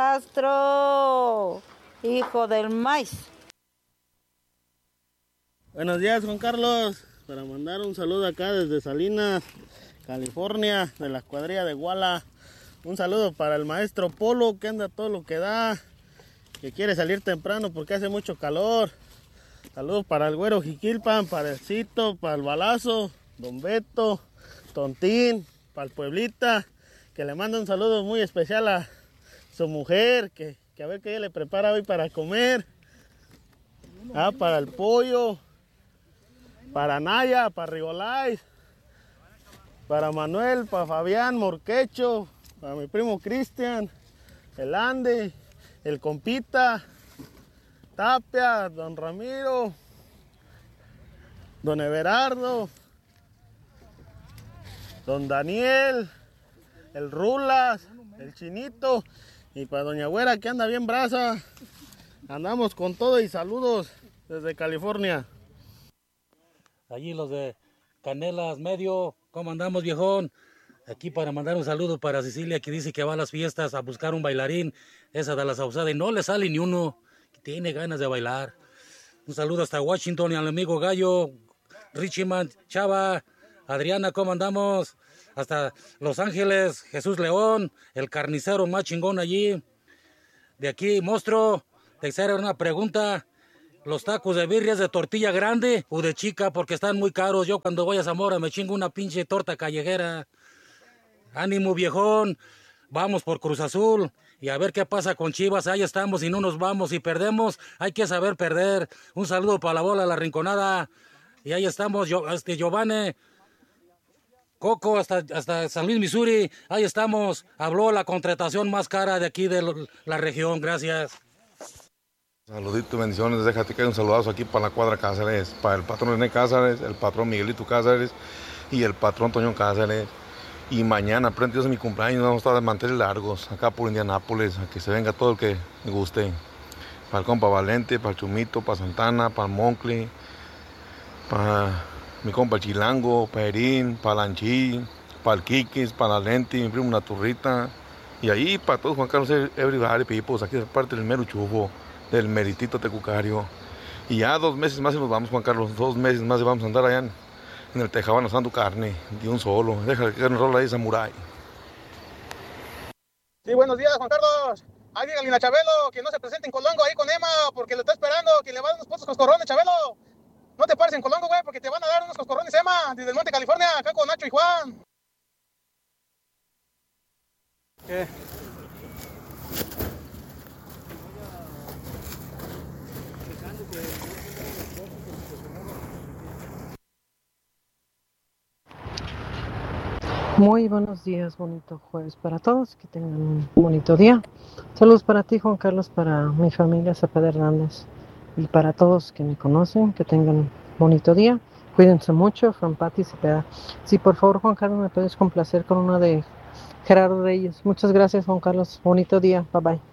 Castro, hijo del maíz. Buenos días, Juan Carlos, para mandar un saludo acá desde Salinas, California, de la cuadrilla de Guala. Un saludo para el maestro Polo, que anda todo lo que da, que quiere salir temprano porque hace mucho calor. Saludos para el güero Jiquilpan, para el Cito, para el Balazo, Don Beto, Tontín, para el Pueblita, que le manda un saludo muy especial a su mujer, que a ver qué ella le prepara hoy para comer. Para el Pollo, para Naya, para Rigolais, para Manuel, para Fabián Morquecho, para mi primo Cristian, el Andy, el Compita, Tapia, Don Ramiro, Don Everardo, Don Daniel, el Rulas, el Chinito, y para Doña Güera que anda bien brasa. Andamos con todo y saludos desde California. Allí los de Canelas Medio, ¿cómo andamos, viejón? Aquí para mandar un saludo para Cecilia, que dice que va a las fiestas a buscar un bailarín, esa de la Sausada, y no le sale ni uno, que tiene ganas de bailar. Un saludo hasta Washington y al amigo Gallo, Richieman, Chava, Adriana, ¿cómo andamos? Hasta Los Ángeles, Jesús León, el carnicero más chingón allí. De aquí, monstruo, te hice una pregunta. ¿Los tacos de birria es de tortilla grande o de chica? Porque están muy caros. Yo cuando voy a Zamora me chingo una pinche torta callejera. Ánimo, viejón. Vamos por Cruz Azul. Y a ver qué pasa con Chivas. Ahí estamos y no nos vamos. Si perdemos, hay que saber perder. Un saludo para la bola, la rinconada. Y ahí estamos, Giovanni, Coco, hasta San Luis, Missouri. Ahí estamos. Habló la contratación más cara de aquí de la región. Gracias. Saludito, bendiciones, déjate que hay un saludazo aquí para la cuadra Cáceres, para el patrón René Cáceres, el patrón Miguelito Cáceres y el patrón Toño Cáceres. Y mañana, frente a Dios, es mi cumpleaños, vamos a estar de manteles largos, acá por Indianápolis, a que se venga todo el que me guste. Para el compa Valente, para el Chumito, para Santana, para el Moncli, para mi compa el Chilango, para Erín, para el Anchi, para el Kikis, para la Lenti, mi primo una turrita. Y ahí para todos, Juan Carlos, everybody, peoples, aquí es parte del mero chufo, del meritito tecucario. Y ya 2 meses más y nos vamos, Juan Carlos, 2 meses más y vamos a andar allá en el Tejabán asando carne, de un solo. Déjale que nos rola ahí, Samurai. Sí, buenos días, Juan Carlos. Ahí dígale a Chabelo que no se presente en Colongo ahí con Emma, porque lo está esperando, que le va a dar unos puestos coscorrones, Chabelo. No te pares en Colongo, güey, porque te van a dar unos coscorrones, Emma, desde el Monte California, acá con Nacho y Juan. ¿Qué? Muy buenos días, bonito jueves para todos, que tengan un bonito día. Saludos para ti, Juan Carlos, para mi familia Cepeda Hernández y para todos que me conocen, que tengan un bonito día. Cuídense mucho, from Patti Cepeda. Sí, por favor, Juan Carlos, me puedes complacer con una de Gerardo Reyes. Muchas gracias, Juan Carlos. Bonito día. Bye bye.